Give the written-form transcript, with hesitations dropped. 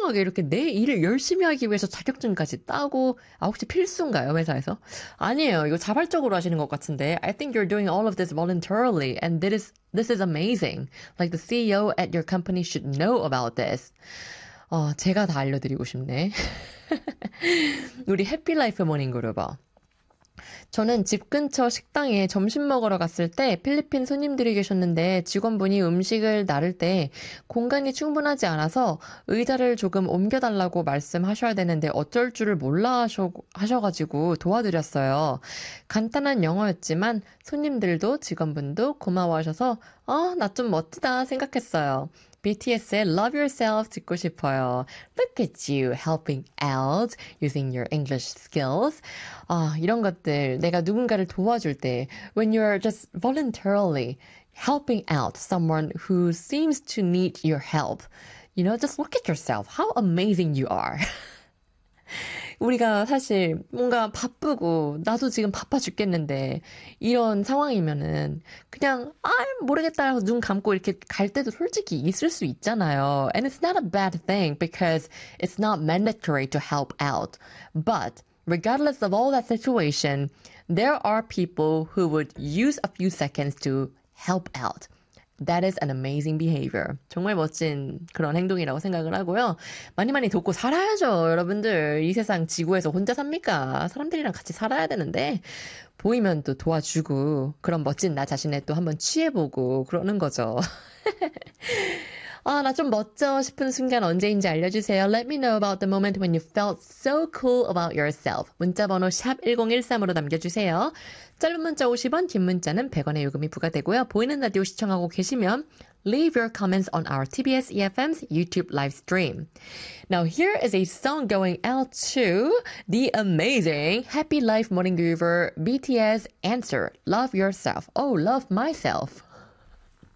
훌륭하게 이렇게 내 일을 열심히 하기 위해서 자격증까지 따고, 혹시 필수인가요, 회사에서? 아니에요. 이거 자발적으로 하시는 것 같은데. I think you're doing all of this voluntarily, and this is amazing. Like the CEO at your company should know about this. 제가 다 알려드리고 싶네. 우리 해피라이프 모닝그룹어. 저는 집 근처 식당에 점심 먹으러 갔을 때 필리핀 손님들이 계셨는데 직원분이 음식을 나를 때 공간이 충분하지 않아서 의자를 조금 옮겨달라고 말씀하셔야 되는데 어쩔 줄을 몰라 하셔가지고 도와드렸어요. 간단한 영어였지만 손님들도 직원분도 고마워하셔서 나 좀 멋지다 생각했어요. BTS의 Love Yourself 듣고 싶어요. Look at you helping out using your English skills. 이런 것들 내가 누군가를 도와줄 때 when you're just voluntarily helping out someone who seems to need your help, just look at yourself. How amazing you are. 우리가 사실 뭔가 바쁘고 나도 지금 바빠 죽겠는데 이런 상황이면은 그냥 모르겠다 하고 눈 감고 이렇게 갈 때도 솔직히 있을 수 있잖아요. And it's not a bad thing because it's not mandatory to help out. But regardless of all that situation, there are people who would use a few seconds to help out. That is an amazing behavior. 정말 멋진 그런 행동이라고 생각을 하고요. 많이 돕고 살아야죠, 여러분들. 이 세상 지구에서 혼자 삽니까? 사람들이랑 같이 살아야 되는데 보이면 또 도와주고 그런 멋진 나 자신에 또 한번 취해보고 그러는 거죠. 나 좀 멋져 싶은 순간 언제인지 알려주세요. Let me know about the moment when you felt so cool about yourself. 문자번호 샵 1013으로 남겨주세요. 짧은 문자 50원, 긴 문자는 100원의 요금이 부과되고요. 보이는 라디오 시청하고 계시면 leave your comments on our TBS EFM's YouTube live stream. Now here is a song going out to the amazing Happy Life Morning Groover BTS Answer, Love Yourself. Love myself.